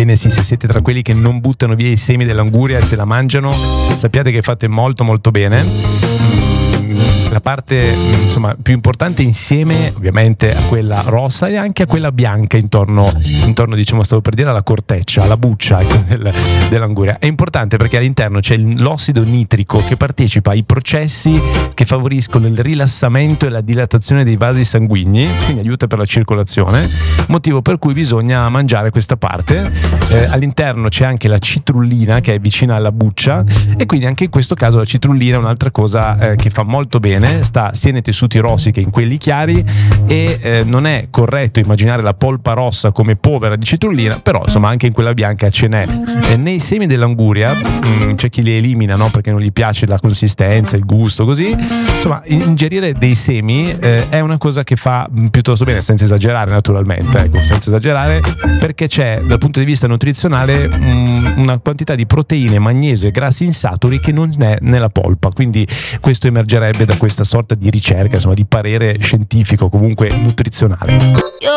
Ebbene sì, se siete tra quelli che non buttano via i semi dell'anguria e se la mangiano, sappiate che fate molto molto bene. La parte insomma più importante, insieme ovviamente a quella rossa e anche a quella bianca intorno diciamo, stavo per dire alla corteccia, alla buccia, ecco, dell'anguria, è importante perché all'interno c'è l'ossido nitrico che partecipa ai processi che favoriscono il rilassamento e la dilatazione dei vasi sanguigni, quindi aiuta per la circolazione, motivo per cui bisogna mangiare questa parte. All'interno c'è anche la citrullina che è vicina alla buccia, e quindi anche in questo caso la citrullina è un'altra cosa che fa molto bene, sta sia nei tessuti rossi che in quelli chiari, e non è corretto immaginare la polpa rossa come povera di citrullina, però insomma anche in quella bianca ce n'è. Nei semi dell'anguria c'è chi li elimina, no? Perché non gli piace la consistenza, il gusto, così. Insomma, ingerire dei semi è una cosa che fa piuttosto bene, senza esagerare naturalmente, ecco, senza esagerare, perché c'è dal punto di vista nutrizionale una quantità di proteine, magnesio e grassi insaturi che non è nella polpa, quindi questo emergerebbe da questa sorta di ricerca, insomma, di parere scientifico, comunque nutrizionale.